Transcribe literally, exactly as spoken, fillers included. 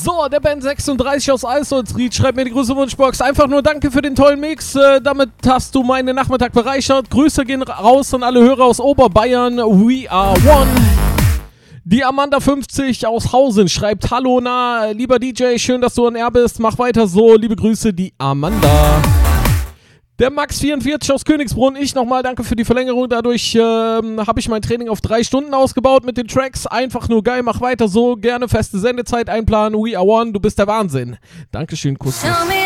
So, der Ben sechsunddreißig aus Eisoldsried schreibt mir die Grüße Wunschbox. Einfach nur danke für den tollen Mix. Äh, damit hast du meinen Nachmittag bereichert. Grüße gehen raus an alle Hörer aus Oberbayern. We are one. Die Amanda fünfzig aus Hausen schreibt: Hallo, na, lieber D J, schön, dass du on air bist. Mach weiter so. Liebe Grüße, die Amanda. Der Max vierundvierzig aus Königsbrunn, ich nochmal danke für die Verlängerung. Dadurch ähm, habe ich mein Training auf drei Stunden ausgebaut mit den Tracks. Einfach nur geil, mach weiter so. Gerne feste Sendezeit einplanen. We are one, du bist der Wahnsinn. Dankeschön, Kuss.